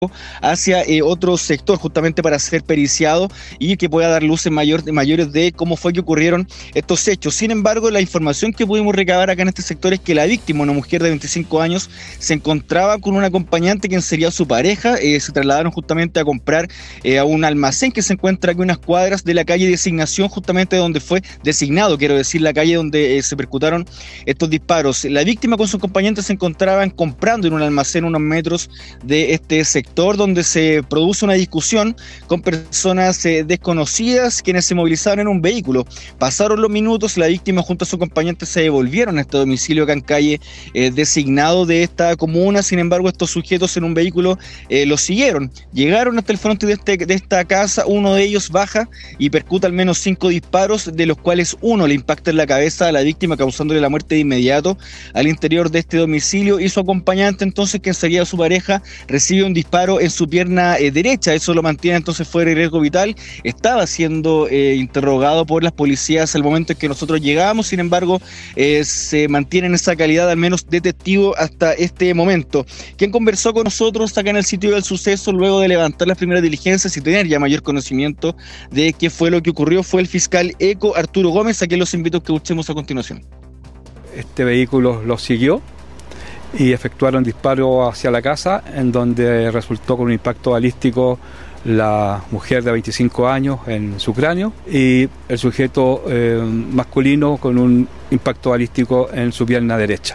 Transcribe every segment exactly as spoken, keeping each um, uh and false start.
hacia eh, otro sector justamente para ser periciado y que pueda dar luces mayor, mayores de cómo fue que ocurrieron estos hechos. Sin embargo, la información que pudimos recabar acá en este sector es que la víctima, una mujer de veinticinco años, se encontraba con un acompañante quien sería su pareja. Eh, se trasladaron justamente a comprar eh, a un almacén que se encuentra aquí a unas cuadras de la calle Designación, justamente donde fue designado, quiero decir, la calle donde eh, se percutaron estos disparos. La víctima con su acompañante se encontraban comprando en un almacén unos metros de este sector, donde se produce una discusión con personas eh, desconocidas quienes se movilizaron en un vehículo. Pasaron los minutos, la víctima junto a su acompañante se devolvieron a este domicilio acá en calle eh, designado de esta comuna. Sin embargo, estos sujetos en un vehículo eh, los siguieron, llegaron hasta el frente de, este, de esta casa. Uno de ellos baja y percuta al menos cinco disparos, de los cuales uno le impacta en la cabeza a la víctima, causándole la muerte de inmediato al interior de este domicilio, y su acompañante, entonces, que sería su pareja, recibe un disparo en su pierna eh, derecha. Eso lo mantiene entonces fuera de riesgo vital. Estaba siendo eh, interrogado por las policías al momento en que nosotros llegamos. Sin embargo, eh, se mantiene en esa calidad al menos de testigo hasta este momento. Quien conversó con nosotros acá en el sitio del suceso luego de levantar las primeras diligencias y tener ya mayor conocimiento de qué fue lo que ocurrió fue el fiscal ECO Arturo Gómez, a quien los invito a que escuchemos a continuación. Este vehículo lo siguió y efectuaron disparos hacia la casa, en donde resultó con un impacto balístico la mujer de veinticinco años en su cráneo y el sujeto eh, masculino con un impacto balístico en su pierna derecha.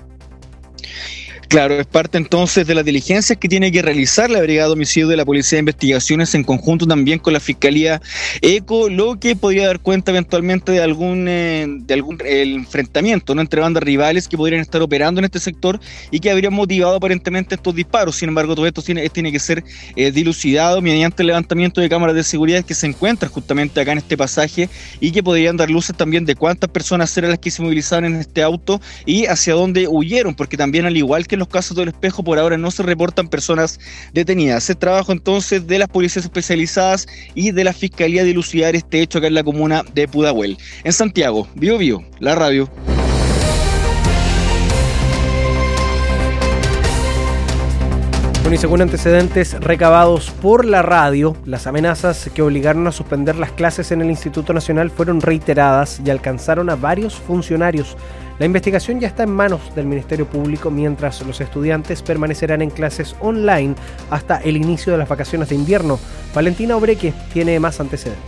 Claro, es parte entonces de las diligencias que tiene que realizar la Brigada de Homicidio de la Policía de Investigaciones en conjunto también con la Fiscalía ECO, lo que podría dar cuenta eventualmente de algún eh, de algún el enfrentamiento, ¿no?, entre bandas rivales que podrían estar operando en este sector y que habrían motivado aparentemente estos disparos. Sin embargo, todo esto tiene, tiene que ser eh, dilucidado mediante el levantamiento de cámaras de seguridad que se encuentran justamente acá en este pasaje y que podrían dar luces también de cuántas personas eran las que se movilizaron en este auto y hacia dónde huyeron, porque también, al igual que en los casos del Espejo, por ahora no se reportan personas detenidas. Es trabajo entonces de las policías especializadas y de la Fiscalía de dilucidar este hecho acá en la comuna de Pudahuel. En Santiago, Bio Bio, la radio. Bueno, y según antecedentes recabados por la radio, las amenazas que obligaron a suspender las clases en el Instituto Nacional fueron reiteradas y alcanzaron a varios funcionarios. La investigación ya está en manos del Ministerio Público, mientras los estudiantes permanecerán en clases online hasta el inicio de las vacaciones de invierno. Valentina Obreque tiene más antecedentes.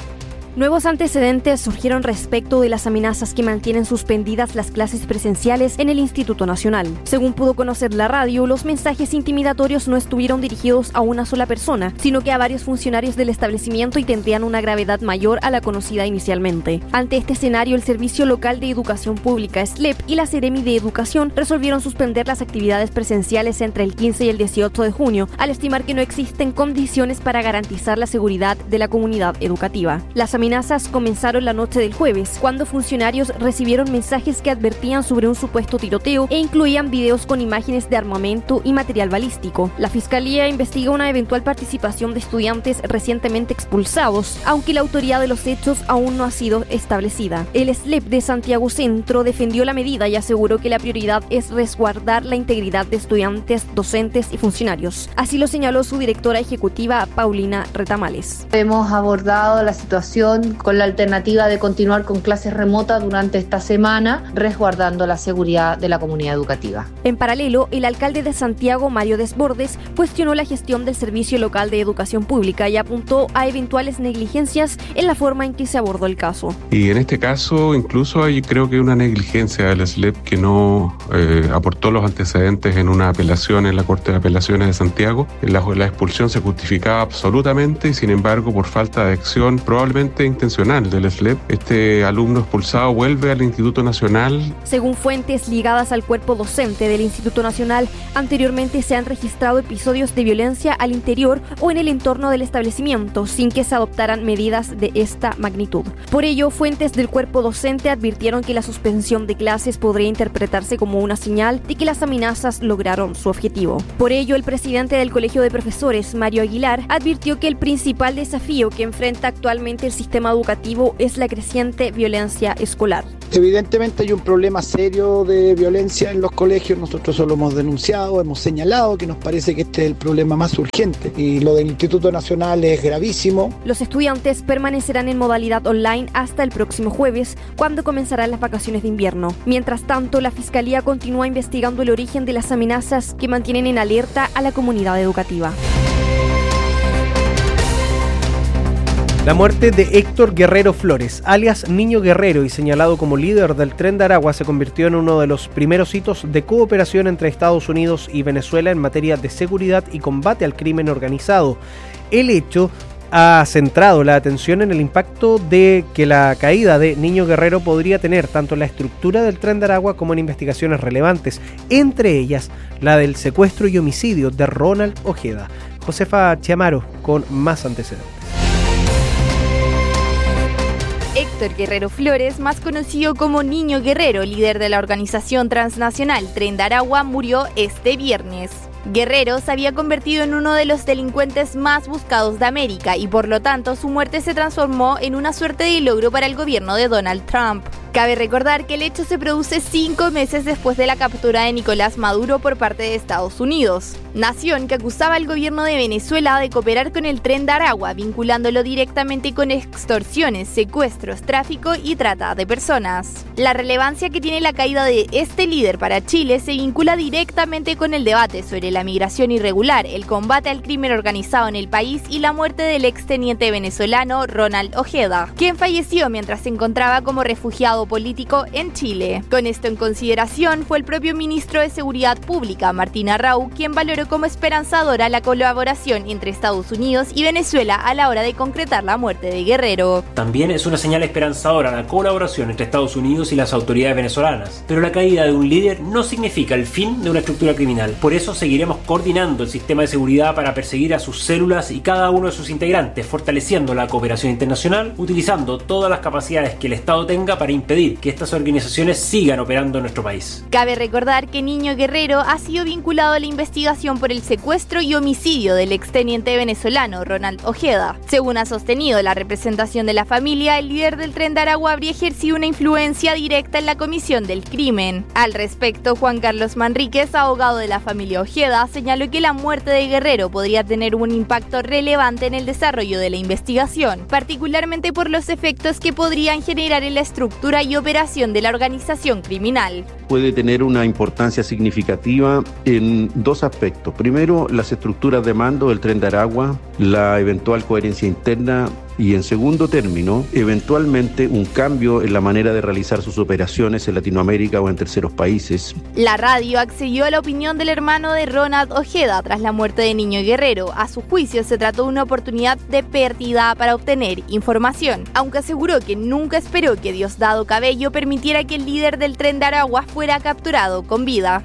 Nuevos antecedentes surgieron respecto de las amenazas que mantienen suspendidas las clases presenciales en el Instituto Nacional. Según pudo conocer la radio, los mensajes intimidatorios no estuvieron dirigidos a una sola persona, sino que a varios funcionarios del establecimiento y tendrían una gravedad mayor a la conocida inicialmente. Ante este escenario, el Servicio Local de Educación Pública, S L E P, y la Seremi de Educación resolvieron suspender las actividades presenciales entre el quince y el dieciocho de junio, al estimar que no existen condiciones para garantizar la seguridad de la comunidad educativa. Las amenazas comenzaron la noche del jueves, cuando funcionarios recibieron mensajes que advertían sobre un supuesto tiroteo e incluían videos con imágenes de armamento y material balístico. La Fiscalía investiga una eventual participación de estudiantes recientemente expulsados, aunque la autoría de los hechos aún no ha sido establecida. El S L E P de Santiago Centro defendió la medida y aseguró que la prioridad es resguardar la integridad de estudiantes, docentes y funcionarios. Así lo señaló su directora ejecutiva, Paulina Retamales. Hemos abordado la situación con la alternativa de continuar con clases remotas durante esta semana, resguardando la seguridad de la comunidad educativa. En paralelo, el alcalde de Santiago, Mario Desbordes, cuestionó la gestión del Servicio Local de Educación Pública y apuntó a eventuales negligencias en la forma en que se abordó el caso. Y en este caso, incluso hay creo que una negligencia del S L E P que no eh, aportó los antecedentes en una apelación en la Corte de Apelaciones de Santiago. La, la expulsión se justificaba absolutamente y, sin embargo, por falta de acción probablemente intencional del S L E P, este alumno expulsado vuelve al Instituto Nacional. Según fuentes ligadas al cuerpo docente del Instituto Nacional, anteriormente se han registrado episodios de violencia al interior o en el entorno del establecimiento, sin que se adoptaran medidas de esta magnitud. Por ello, fuentes del cuerpo docente advirtieron que la suspensión de clases podría interpretarse como una señal de que las amenazas lograron su objetivo. Por ello, el presidente del Colegio de Profesores, Mario Aguilar, advirtió que el principal desafío que enfrenta actualmente el sistema educativo es la creciente violencia escolar. Evidentemente hay un problema serio de violencia en los colegios, nosotros eso lo hemos denunciado, hemos señalado que nos parece que este es el problema más urgente y lo del Instituto Nacional es gravísimo. Los estudiantes permanecerán en modalidad online hasta el próximo jueves, cuando comenzarán las vacaciones de invierno. Mientras tanto, la Fiscalía continúa investigando el origen de las amenazas que mantienen en alerta a la comunidad educativa. La muerte de Héctor Guerrero Flores, alias Niño Guerrero y señalado como líder del Tren de Aragua, se convirtió en uno de los primeros hitos de cooperación entre Estados Unidos y Venezuela en materia de seguridad y combate al crimen organizado. El hecho ha centrado la atención en el impacto de que la caída de Niño Guerrero podría tener tanto en la estructura del Tren de Aragua como en investigaciones relevantes, entre ellas la del secuestro y homicidio de Ronald Ojeda. Josefa Chiamaro con más antecedentes. Héctor Guerrero Flores, más conocido como Niño Guerrero, líder de la organización transnacional Tren de Aragua, murió este viernes. Guerrero se había convertido en uno de los delincuentes más buscados de América y por lo tanto su muerte se transformó en una suerte de logro para el gobierno de Donald Trump. Cabe recordar que el hecho se produce cinco meses después de la captura de Nicolás Maduro por parte de Estados Unidos, nación que acusaba al gobierno de Venezuela de cooperar con el Tren de Aragua, vinculándolo directamente con extorsiones, secuestros, tráfico y trata de personas. La relevancia que tiene la caída de este líder para Chile se vincula directamente con el debate sobre la migración irregular, el combate al crimen organizado en el país y la muerte del exteniente venezolano Ronald Ojeda, quien falleció mientras se encontraba como refugiado político en Chile. Con esto en consideración, fue el propio ministro de Seguridad Pública, Martín Arrau, quien valoró como esperanzadora la colaboración entre Estados Unidos y Venezuela a la hora de concretar la muerte de Guerrero. También es una señal esperanzadora la colaboración entre Estados Unidos y las autoridades venezolanas, pero la caída de un líder no significa el fin de una estructura criminal. Por eso seguiremos coordinando el sistema de seguridad para perseguir a sus células y cada uno de sus integrantes, fortaleciendo la cooperación internacional, utilizando todas las capacidades que el Estado tenga para impedir que estas organizaciones sigan operando en nuestro país. Cabe recordar que Niño Guerrero ha sido vinculado a la investigación por el secuestro y homicidio del exteniente venezolano Ronald Ojeda. Según ha sostenido la representación de la familia, el líder del Tren de Aragua habría ejercido una influencia directa en la comisión del crimen. Al respecto, Juan Carlos Manríquez, abogado de la familia Ojeda, señaló que la muerte de Guerrero podría tener un impacto relevante en el desarrollo de la investigación, particularmente por los efectos que podrían generar en la estructura y operación de la organización criminal. Puede tener una importancia significativa en dos aspectos. Primero, las estructuras de mando del Tren de Aragua, la eventual coherencia interna y, en segundo término, eventualmente un cambio en la manera de realizar sus operaciones en Latinoamérica o en terceros países. La radio accedió a la opinión del hermano de Ronald Ojeda tras la muerte de Niño Guerrero. A su juicio, se trató de una oportunidad de pérdida para obtener información, aunque aseguró que nunca esperó que Diosdado Cabello permitiera que el líder del Tren de Aragua fuera capturado con vida.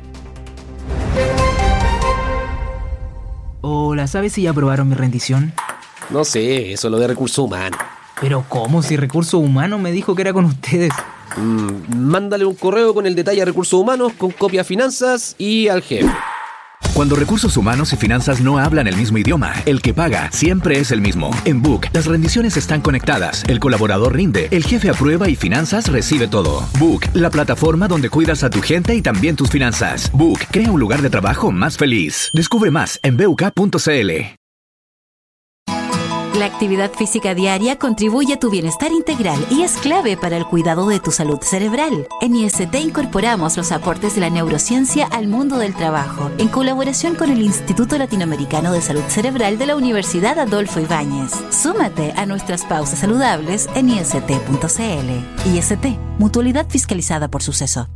Hola, ¿sabes si ya aprobaron mi rendición? No sé, eso es lo de recursos humanos. ¿Pero cómo? Si recursos humanos me dijo que era con ustedes. Mm, mándale un correo con el detalle a recursos humanos, con copia a finanzas y al jefe. Cuando recursos humanos y finanzas no hablan el mismo idioma, el que paga siempre es el mismo. En Book, las rendiciones están conectadas, el colaborador rinde, el jefe aprueba y finanzas recibe todo. Book, la plataforma donde cuidas a tu gente y también tus finanzas. Book, crea un lugar de trabajo más feliz. Descubre más en b u k punto c l. La actividad física diaria contribuye a tu bienestar integral y es clave para el cuidado de tu salud cerebral. En I S T incorporamos los aportes de la neurociencia al mundo del trabajo, en colaboración con el Instituto Latinoamericano de Salud Cerebral de la Universidad Adolfo Ibáñez. Súmate a nuestras pausas saludables en i s t punto c l. I S T, mutualidad fiscalizada por Suceso.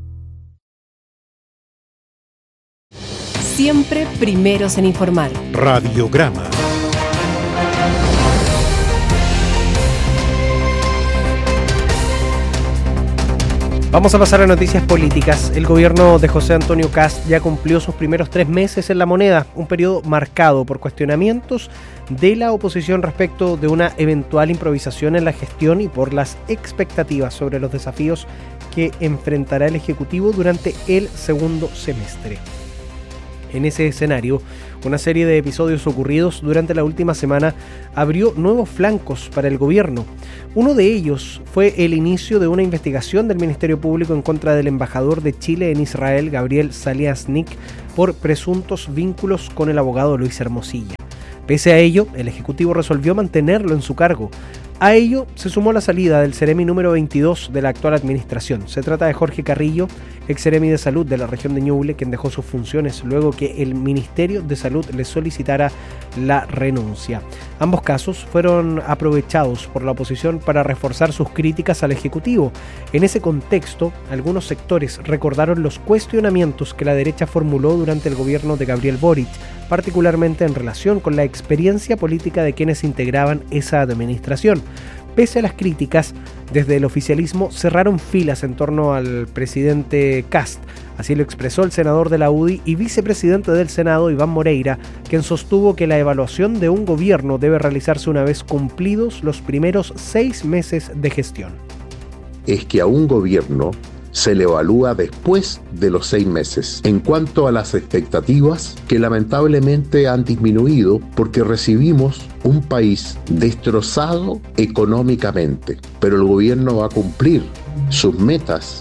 Siempre primeros en informar. Radiograma. Vamos a pasar a noticias políticas. El gobierno de José Antonio Kast ya cumplió sus primeros tres meses en la moneda, un periodo marcado por cuestionamientos de la oposición respecto de una eventual improvisación en la gestión y por las expectativas sobre los desafíos que enfrentará el Ejecutivo durante el segundo semestre. En ese escenario, una serie de episodios ocurridos durante la última semana abrió nuevos flancos para el gobierno. Uno de ellos fue el inicio de una investigación del Ministerio Público en contra del embajador de Chile en Israel, Gabriel Saliasnik, por presuntos vínculos con el abogado Luis Hermosilla. Pese a ello, el Ejecutivo resolvió mantenerlo en su cargo. A ello se sumó la salida del Ceremi número veintidós de la actual administración. Se trata de Jorge Carrillo, ex Ceremi de Salud de la región de Ñuble, quien dejó sus funciones luego que el Ministerio de Salud le solicitara la renuncia. Ambos casos fueron aprovechados por la oposición para reforzar sus críticas al Ejecutivo. En ese contexto, algunos sectores recordaron los cuestionamientos que la derecha formuló durante el gobierno de Gabriel Boric, particularmente en relación con la experiencia política de quienes integraban esa administración. Pese a las críticas, desde el oficialismo cerraron filas en torno al presidente Kast. Así lo expresó el senador de la U D I y vicepresidente del Senado, Iván Moreira, quien sostuvo que la evaluación de un gobierno debe realizarse una vez cumplidos los primeros seis meses de gestión. Es que a un gobierno se le evalúa después de los seis meses. En cuanto a las expectativas, que lamentablemente han disminuido porque recibimos un país destrozado económicamente, pero el gobierno va a cumplir sus metas.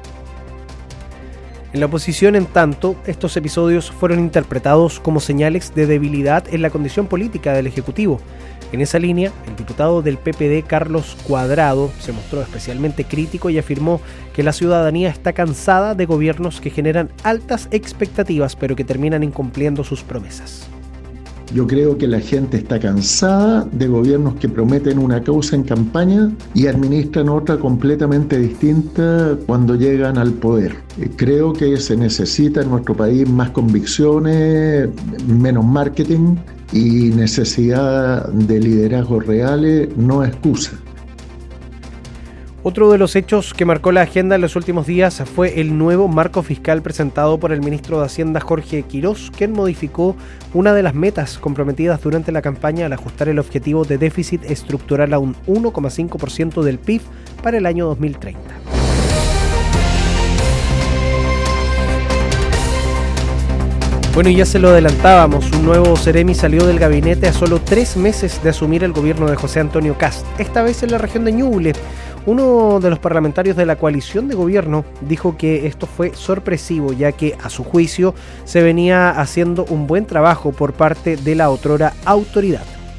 En la oposición, en tanto, estos episodios fueron interpretados como señales de debilidad en la condición política del Ejecutivo. En esa línea, el diputado del P P D, Carlos Cuadrado, se mostró especialmente crítico y afirmó que la ciudadanía está cansada de gobiernos que generan altas expectativas pero que terminan incumpliendo sus promesas. Yo creo que la gente está cansada de gobiernos que prometen una causa en campaña y administran otra completamente distinta cuando llegan al poder. Creo que se necesita en nuestro país más convicciones, menos marketing y necesidad de liderazgos reales, no excusa. Otro de los hechos que marcó la agenda en los últimos días fue el nuevo marco fiscal presentado por el ministro de Hacienda Jorge Quirós, quien modificó una de las metas comprometidas durante la campaña al ajustar el objetivo de déficit estructural a un uno coma cinco por ciento del P I B para el año dos mil treinta. Bueno, y ya se lo adelantábamos, un nuevo Ceremi salió del gabinete a solo tres meses de asumir el gobierno de José Antonio Kast, esta vez en la región de Ñuble. Uno de los parlamentarios de la coalición de gobierno dijo que esto fue sorpresivo, ya que a su juicio se venía haciendo un buen trabajo por parte de la otrora autoridad.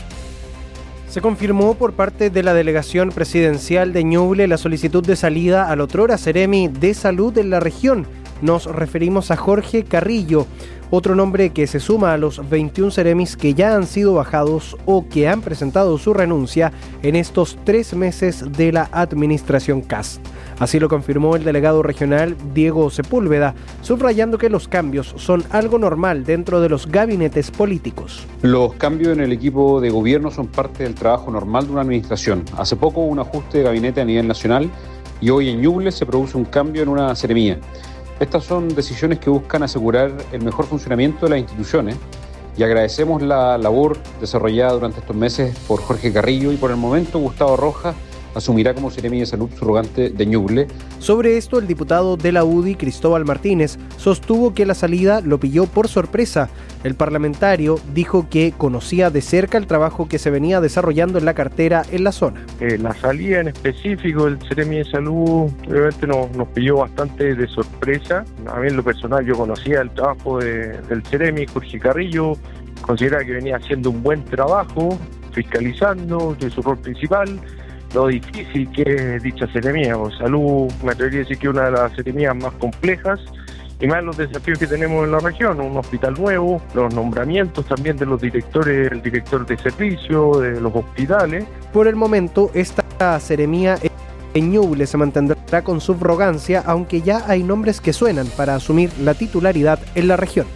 Se confirmó por parte de la delegación presidencial de Ñuble la solicitud de salida al otrora Ceremi de Salud en la región. Nos referimos a Jorge Carrillo, otro nombre que se suma a los veintiún Ceremis que ya han sido bajados o que han presentado su renuncia en estos tres meses de la administración Kast. Así lo confirmó el delegado regional Diego Sepúlveda, subrayando que los cambios son algo normal dentro de los gabinetes políticos. Los cambios en el equipo de gobierno son parte del trabajo normal de una administración. Hace poco hubo un ajuste de gabinete a nivel nacional y hoy en Ñuble se produce un cambio en una seremía. Estas son decisiones que buscan asegurar el mejor funcionamiento de las instituciones y agradecemos la labor desarrollada durante estos meses por Jorge Carrillo y por el momento Gustavo Rojas asumirá como Ceremi de Salud subrogante de Ñuble. Sobre esto, el diputado de la U D I, Cristóbal Martínez, sostuvo que la salida lo pilló por sorpresa. El parlamentario dijo que conocía de cerca el trabajo que se venía desarrollando en la cartera en la zona. Eh, la salida en específico del Ceremi de Salud obviamente nos, nos pilló bastante de sorpresa. A mí en lo personal yo conocía el trabajo de, del Ceremi, Jorge Carrillo, consideraba que venía haciendo un buen trabajo, fiscalizando, de su rol principal. Lo difícil que es dicha seremía, o salud, me atrevería a decir que es una de las seremías más complejas y más los desafíos que tenemos en la región, un hospital nuevo, los nombramientos también de los directores, el director de servicio, de los hospitales. Por el momento, esta seremía en Ñuble se mantendrá con subrogancia, aunque ya hay nombres que suenan para asumir la titularidad en la región.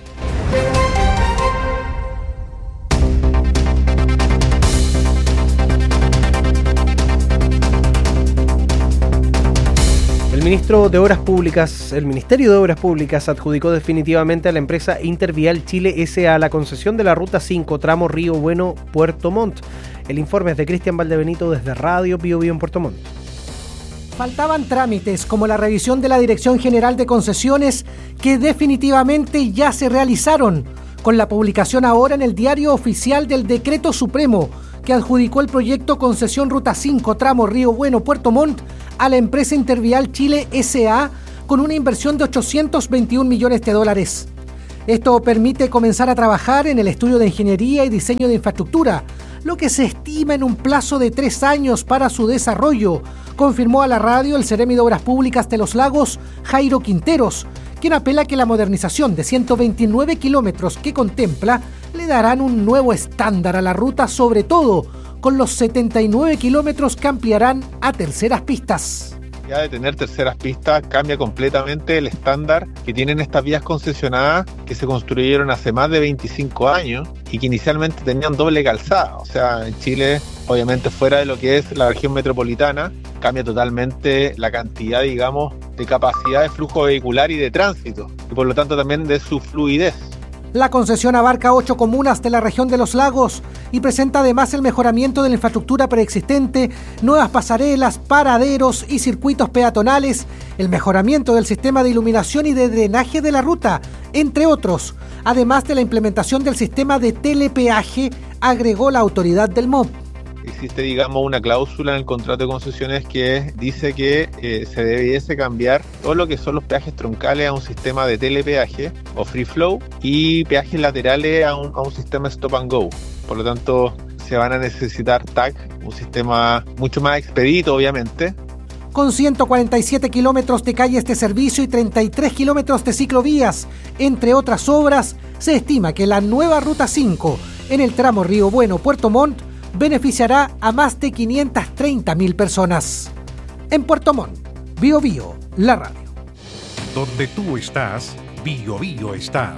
El ministro de Obras Públicas, el Ministerio de Obras Públicas adjudicó definitivamente a la empresa Intervial Chile S A la concesión de la Ruta cinco, tramo Río Bueno-Puerto Montt. El informe es de Cristian Valdebenito desde Radio Bio Bio en Puerto Montt. Faltaban trámites como la revisión de la Dirección General de Concesiones que definitivamente ya se realizaron con la publicación ahora en el Diario Oficial del Decreto Supremo que adjudicó el proyecto Concesión Ruta cinco tramo Río Bueno Puerto Montt a la empresa Intervial Chile S A con una inversión de ochocientos veintiún millones de dólares. Esto permite comenzar a trabajar en el estudio de ingeniería y diseño de infraestructura, lo que se estima en un plazo de tres años para su desarrollo, confirmó a la radio el Ceremi de Obras Públicas de Los Lagos, Jairo Quinteros, quien apela que la modernización de ciento veintinueve kilómetros que contempla le darán un nuevo estándar a la ruta, sobre todo con los setenta y nueve kilómetros que ampliarán a terceras pistas. Ya de tener terceras pistas cambia completamente el estándar que tienen estas vías concesionadas que se construyeron hace más de veinticinco años y que inicialmente tenían doble calzada. O sea, en Chile, obviamente fuera de lo que es la región metropolitana, cambia totalmente la cantidad, digamos, de capacidad de flujo vehicular y de tránsito, y por lo tanto también de su fluidez. La concesión abarca ocho comunas de la región de Los Lagos y presenta además el mejoramiento de la infraestructura preexistente, nuevas pasarelas, paraderos y circuitos peatonales, el mejoramiento del sistema de iluminación y de drenaje de la ruta, entre otros, además de la implementación del sistema de telepeaje, agregó la autoridad del M O B. Existe, digamos, una cláusula en el contrato de concesiones que dice que eh, se debiese cambiar todo lo que son los peajes troncales a un sistema de telepeaje o free flow y peajes laterales a un, a un sistema stop and go. Por lo tanto, se van a necesitar T A C, un sistema mucho más expedito, obviamente. Con ciento cuarenta y siete kilómetros de calles de servicio y treinta y tres kilómetros de ciclovías, entre otras obras, se estima que la nueva Ruta cinco en el tramo Río Bueno-Puerto Montt beneficiará a más de quinientas treinta mil personas. En Puerto Montt, Bio Bio, la radio. Donde tú estás, Bio Bio está.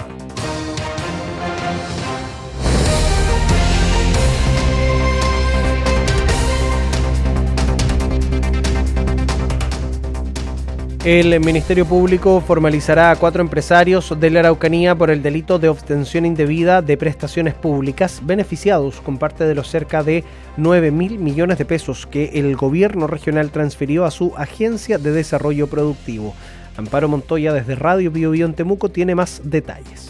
El Ministerio Público formalizará a cuatro empresarios de la Araucanía por el delito de obtención indebida de prestaciones públicas, beneficiados con parte de los cerca de nueve mil millones de pesos que el gobierno regional transfirió a su Agencia de Desarrollo Productivo. Amparo Montoya, desde Radio Bio Bio en Temuco, tiene más detalles.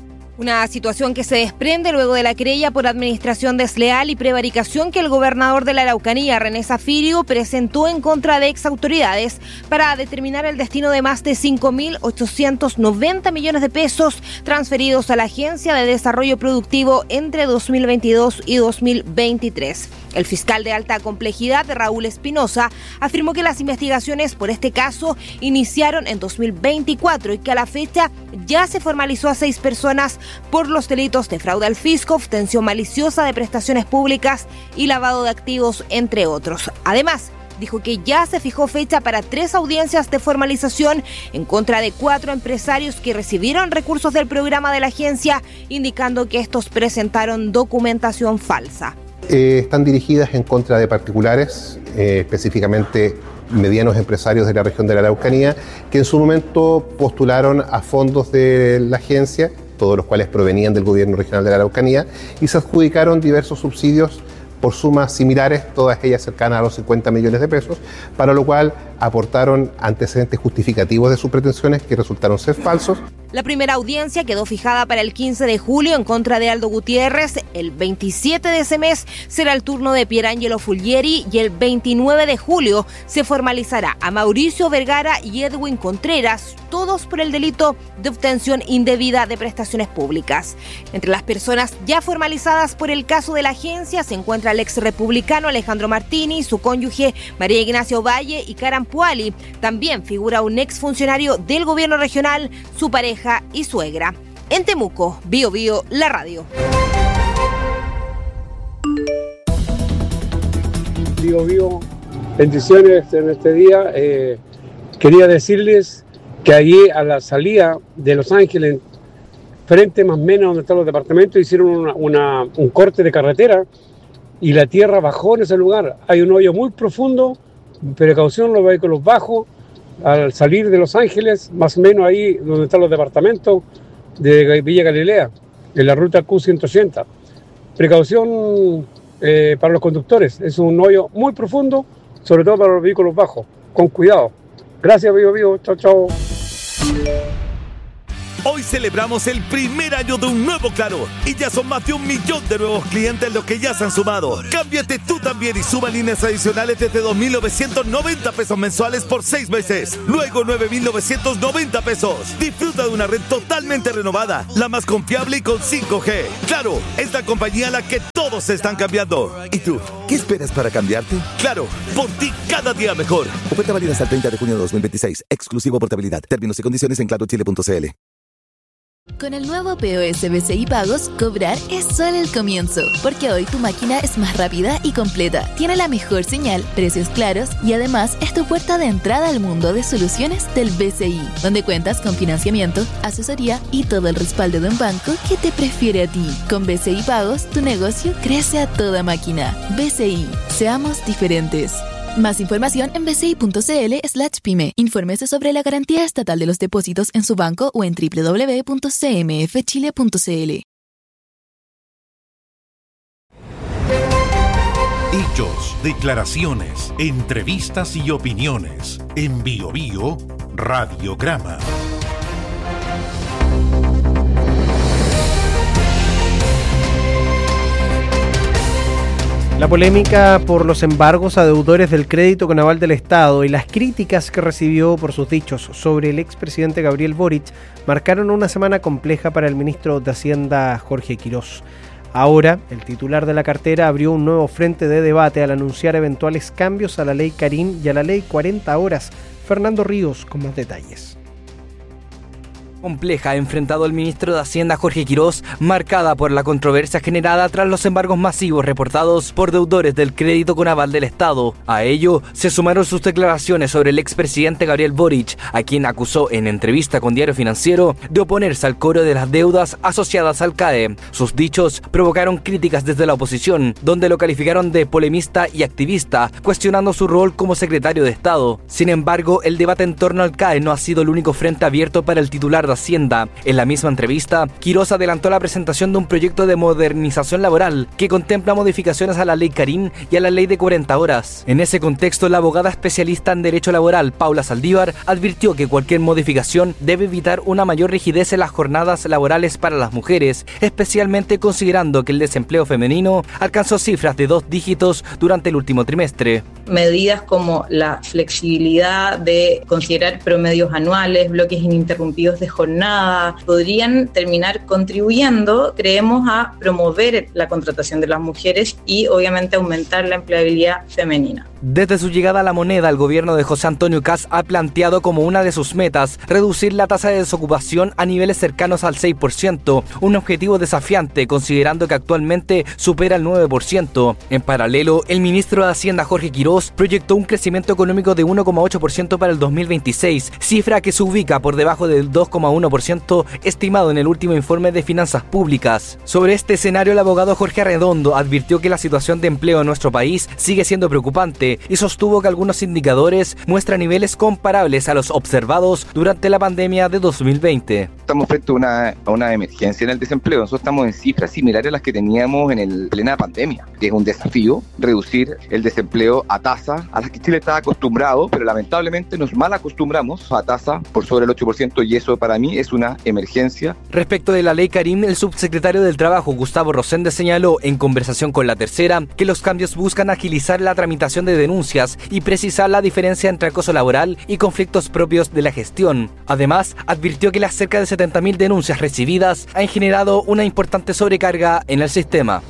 Una situación que se desprende luego de la querella por administración desleal y prevaricación que el gobernador de la Araucanía, René Zafirio, presentó en contra de exautoridades para determinar el destino de más de cinco mil ochocientos noventa millones de pesos transferidos a la Agencia de Desarrollo Productivo entre dos mil veintidós y dos mil veintitrés. El fiscal de alta complejidad, Raúl Espinosa, afirmó que las investigaciones por este caso iniciaron en dos mil veinticuatro y que a la fecha ya se formalizó a seis personas por los delitos de fraude al fisco, obtención maliciosa de prestaciones públicas y lavado de activos, entre otros. Además, dijo que ya se fijó fecha para tres audiencias de formalización en contra de cuatro empresarios que recibieron recursos del programa de la agencia, indicando que estos presentaron documentación falsa. Eh, están dirigidas en contra de particulares, eh, específicamente medianos empresarios de la región de la Araucanía, que en su momento postularon a fondos de la agencia, todos los cuales provenían del gobierno regional de la Araucanía, y se adjudicaron diversos subsidios por sumas similares, todas ellas cercanas a los cincuenta millones de pesos, para lo cual aportaron antecedentes justificativos de sus pretensiones que resultaron ser falsos. La primera audiencia quedó fijada para el quince de julio en contra de Aldo Gutiérrez. El veintisiete de ese mes será el turno de Pierangelo Fulgieri y el veintinueve de julio se formalizará a Mauricio Vergara y Edwin Contreras, todos por el delito de obtención indebida de prestaciones públicas. Entre las personas ya formalizadas por el caso de la agencia se encuentra el ex republicano Alejandro Martini, su cónyuge María Ignacia Ovalle y Karan Puali. También figura un ex funcionario del gobierno regional, su pareja y suegra. En Temuco, Bio Bio, la radio. Bio Bio, bendiciones en este día. Eh, quería decirles que allí a la salida de Los Ángeles, frente más o menos donde están los departamentos, hicieron una, una, un corte de carretera y la tierra bajó en ese lugar. Hay un hoyo muy profundo, precaución los vehículos bajos. Al salir de Los Ángeles, más o menos ahí donde están los departamentos de Villa Galilea, en la ruta Q ciento ochenta. Precaución eh, para los conductores, es un hoyo muy profundo, sobre todo para los vehículos bajos. con cuidado. Gracias, Bio Bio. Chao, chao. Hoy celebramos el primer año de un nuevo Claro y ya son más de un millón de nuevos clientes los que ya se han sumado. Cámbiate tú también y suma líneas adicionales desde dos mil novecientos noventa pesos mensuales por seis meses. Luego nueve mil novecientos noventa pesos. Disfruta de una red totalmente renovada, la más confiable y con cinco G. Claro, es la compañía a la que todos se están cambiando. ¿Y tú? ¿Qué esperas para cambiarte? Claro, por ti cada día mejor. Oferta válida hasta el treinta de junio de dos mil veintiséis. Exclusivo portabilidad. Términos y condiciones en claro chile punto c l. Con el nuevo P O S B C I Pagos, cobrar es solo el comienzo, porque hoy tu máquina es más rápida y completa, tiene la mejor señal, precios claros y además es tu puerta de entrada al mundo de soluciones del B C I, donde cuentas con financiamiento, asesoría y todo el respaldo de un banco que te prefiere a ti. Con B C I Pagos, tu negocio crece a toda máquina. B C I, seamos diferentes. Más información en bci.cl slash pyme. Infórmese sobre la garantía estatal de los depósitos en su banco o en doble u doble u doble u punto c m f chile punto c l. Hechos, declaraciones, entrevistas y opiniones. En Bio Bio, Radiograma. La polémica por los embargos a deudores del crédito con aval del Estado y las críticas que recibió por sus dichos sobre el expresidente Gabriel Boric marcaron una semana compleja para el ministro de Hacienda Jorge Quirós. Ahora, el titular de la cartera abrió un nuevo frente de debate al anunciar eventuales cambios a la ley Karin y a la ley cuarenta horas. Fernando Ríos con más detalles. Compleja ha enfrentado el ministro de Hacienda Jorge Quirós, marcada por la controversia generada tras los embargos masivos reportados por deudores del crédito con aval del Estado. A ello se sumaron sus declaraciones sobre el expresidente Gabriel Boric, a quien acusó en entrevista con Diario Financiero de oponerse al cobro de las deudas asociadas al C A E. Sus dichos provocaron críticas desde la oposición, donde lo calificaron de polemista y activista, cuestionando su rol como secretario de Estado. Sin embargo, el debate en torno al C A E no ha sido el único frente abierto para el titular de Hacienda. En la misma entrevista, Quirós adelantó la presentación de un proyecto de modernización laboral que contempla modificaciones a la ley Karin y a la ley de cuarenta horas. En ese contexto, la abogada especialista en derecho laboral, Paula Saldívar, advirtió que cualquier modificación debe evitar una mayor rigidez en las jornadas laborales para las mujeres, especialmente considerando que el desempleo femenino alcanzó cifras de dos dígitos durante el último trimestre. Medidas como la flexibilidad de considerar promedios anuales, bloques ininterrumpidos de jornada, podrían terminar contribuyendo, creemos, a promover la contratación de las mujeres y obviamente aumentar la empleabilidad femenina. Desde su llegada a la moneda, el gobierno de José Antonio Kast ha planteado como una de sus metas reducir la tasa de desocupación a niveles cercanos al seis por ciento, un objetivo desafiante considerando que actualmente supera el nueve por ciento. En paralelo, el ministro de Hacienda Jorge Quirós proyectó un crecimiento económico de uno coma ocho por ciento para el dos mil veintiséis, cifra que se ubica por debajo del dos coma uno por ciento estimado en el último informe de finanzas públicas. Sobre este escenario, el abogado Jorge Arredondo advirtió que la situación de empleo en nuestro país sigue siendo preocupante y sostuvo que algunos indicadores muestran niveles comparables a los observados durante la pandemia de dos mil veinte. Estamos frente a una, a una emergencia en el desempleo. Nosotros estamos en cifras similares a las que teníamos en el plena pandemia. Es un desafío reducir el desempleo a tasa a las que Chile está acostumbrado, pero lamentablemente nos mal acostumbramos a tasa por sobre el ocho por ciento y eso para mí es una emergencia. Respecto de la ley Karim, el subsecretario del Trabajo, Gustavo Rosende, señaló en conversación con La Tercera que los cambios buscan agilizar la tramitación de denuncias y precisar la diferencia entre acoso laboral y conflictos propios de la gestión. Además, advirtió que las cerca de setenta mil denuncias recibidas han generado una importante sobrecarga en el sistema.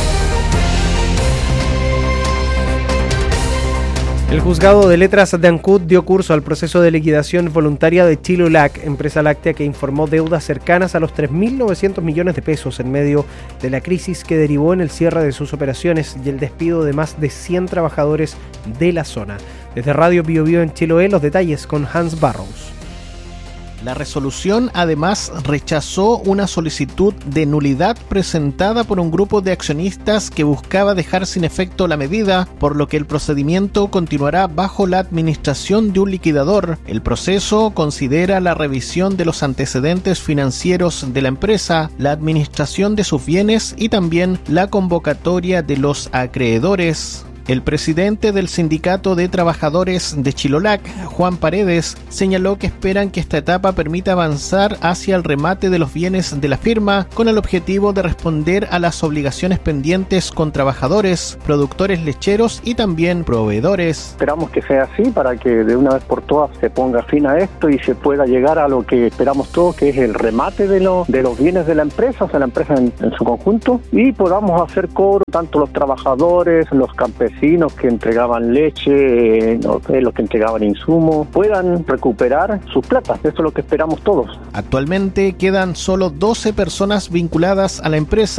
El juzgado de letras de Ancud dio curso al proceso de liquidación voluntaria de Chilulac, empresa láctea que informó deudas cercanas a los tres mil novecientos millones de pesos en medio de la crisis que derivó en el cierre de sus operaciones y el despido de más de cien trabajadores de la zona. Desde Radio Bio Bio en Chiloé, los detalles con Hans Barrows. La resolución además rechazó una solicitud de nulidad presentada por un grupo de accionistas que buscaba dejar sin efecto la medida, por lo que el procedimiento continuará bajo la administración de un liquidador. El proceso considera la revisión de los antecedentes financieros de la empresa, la administración de sus bienes y también la convocatoria de los acreedores. El presidente del Sindicato de Trabajadores de Chilolac, Juan Paredes, señaló que esperan que esta etapa permita avanzar hacia el remate de los bienes de la firma con el objetivo de responder a las obligaciones pendientes con trabajadores, productores lecheros y también proveedores. Esperamos que sea así para que de una vez por todas se ponga fin a esto y se pueda llegar a lo que esperamos todos, que es el remate de, lo, de los bienes de la empresa, o sea, la empresa en, en su conjunto, y podamos hacer cobro tanto los trabajadores, los campesinos que entregaban leche, eh, los, los que entregaban insumos, puedan recuperar sus platas. Eso es lo que esperamos todos. Actualmente quedan solo doce personas vinculadas a la empresa